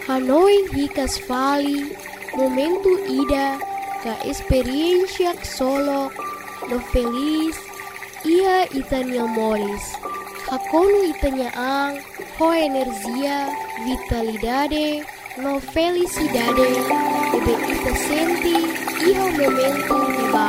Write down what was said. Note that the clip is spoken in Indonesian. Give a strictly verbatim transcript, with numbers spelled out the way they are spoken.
Hanoi hikas fali, momento ida, ka experiencia solo, no feliz, ia itania moris. Hakonu itania ang, ho energia, vitalidade, no felicidade, ebe ita senti, iho momento di